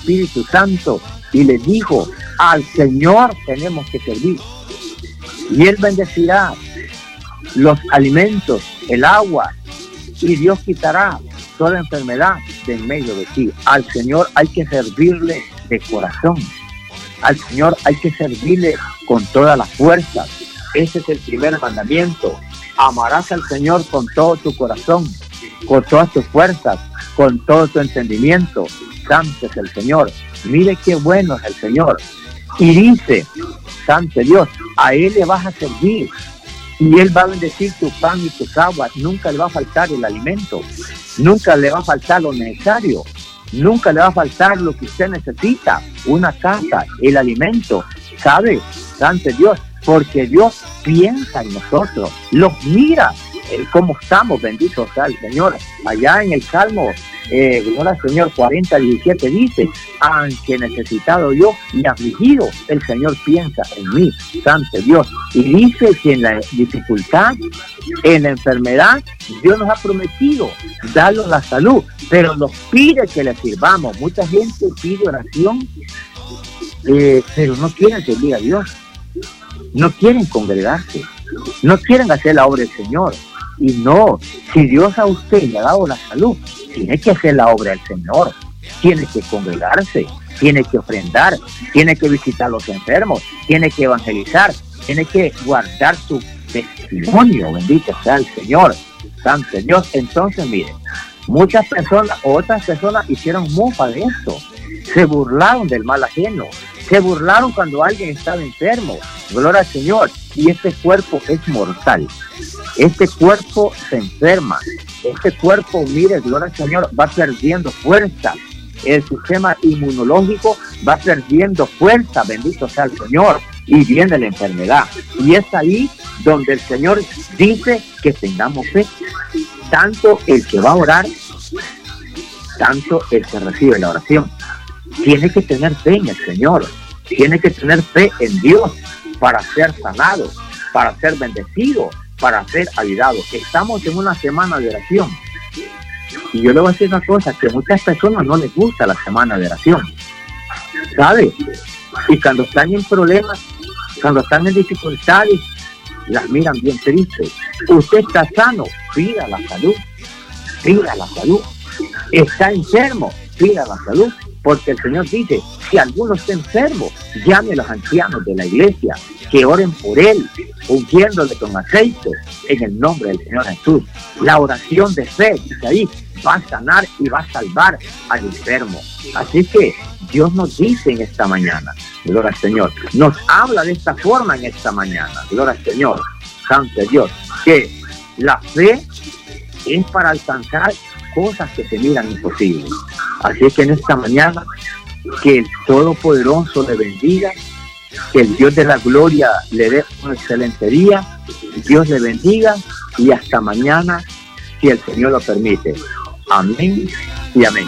Espíritu Santo y le dijo: al Señor tenemos que servir. Y Él bendecirá los alimentos, el agua, y Dios quitará toda enfermedad de en medio de ti. Al Señor hay que servirle de corazón. Al Señor hay que servirle con toda la fuerza. Ese es el primer mandamiento. Amarás al Señor con todo tu corazón, con todas tus fuerzas, con todo tu entendimiento. Santo es el Señor. Mire qué bueno es el Señor. Y dice: santo Dios, a Él le vas a servir. Y Él va a bendecir tu pan y tus aguas. Nunca le va a faltar el alimento. Nunca le va a faltar lo necesario. Nunca le va a faltar lo que usted necesita. Una casa, el alimento. ¿Sabe? Santo Dios. Porque Dios piensa en nosotros. Los mira. Cómo estamos, bendito sea el Señor. Allá en el Salmo, gloria al Señor, 40:17 dice: aunque necesitado yo y afligido, el Señor piensa en mí, santo Dios. Y dice que en la dificultad, en la enfermedad, Dios nos ha prometido darnos la salud, pero nos pide que le sirvamos. Mucha gente pide oración, pero no quieren servir a Dios, no quieren congregarse, no quieren hacer la obra del Señor. Y no, si Dios a usted le ha dado la salud, tiene que hacer la obra del Señor, tiene que congregarse, tiene que ofrendar, tiene que visitar a los enfermos, tiene que evangelizar, tiene que guardar su testimonio. Bendito sea el Señor, santo Dios. Entonces, miren, muchas personas, otras personas hicieron mofa de esto, se burlaron del mal ajeno, se burlaron cuando alguien estaba enfermo. Gloria al Señor. Y este cuerpo es mortal. Este cuerpo se enferma. Este cuerpo, mire, gloria al Señor, va perdiendo fuerza. El sistema inmunológico va perdiendo fuerza. Bendito sea el Señor. Y viene la enfermedad. Y es ahí donde el Señor dice que tengamos fe. Tanto el que va a orar, tanto el que recibe la oración. Tiene que tener fe en el Señor. Tiene que tener fe en Dios para ser sanado, para ser bendecido, para ser ayudado. Estamos en una semana de oración. Y yo le voy a decir una cosa, que a muchas personas no les gusta la semana de oración, ¿sabe? Y cuando están en problemas, cuando están en dificultades, las miran bien tristes. Usted está sano, pida la salud, pida la salud. Está enfermo, pida la salud. Porque el Señor dice: si alguno está enfermo, llame a los ancianos de la iglesia, que oren por él, ungiéndole con aceite, en el nombre del Señor Jesús. La oración de fe, dice ahí, va a sanar y va a salvar al enfermo. Así que Dios nos dice en esta mañana, gloria al Señor, nos habla de esta forma en esta mañana, gloria al Señor, santo Dios, que la fe es para alcanzar cosas que se miran imposibles. Así que en esta mañana, que el Todopoderoso le bendiga, que el Dios de la gloria le dé un excelente día, Dios le bendiga, y hasta mañana, si el Señor lo permite. Amén y amén.